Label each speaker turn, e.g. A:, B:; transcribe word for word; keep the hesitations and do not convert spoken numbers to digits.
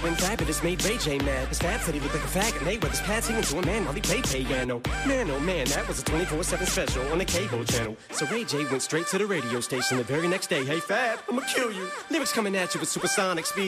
A: when Fabulous made Ray J mad. His Fab said he looked like a faggot. Mayweather's Pat singing to a man while he played piano. Man, oh man, that was a twenty-four seven special on the cable channel. So Ray J went straight to the radio station the very next day. Hey Fab, I'ma kill you. Lyrics coming at you with supersonic speed.